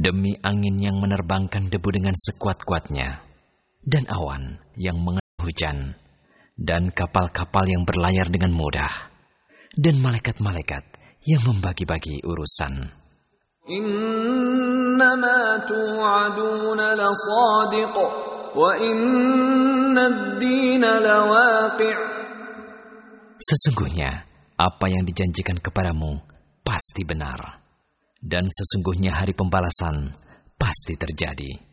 demi angin yang menerbangkan debu dengan sekuat-kuatnya, dan awan yang mengenai hujan, dan kapal-kapal yang berlayar dengan mudah, dan malaikat-malaikat yang membagi-bagi urusan. Innama tu'aduna lasadiq wa inna ad-dina lawaqi'. Sesungguhnya apa yang dijanjikan kepadamu pasti benar, dan sesungguhnya hari pembalasan pasti terjadi.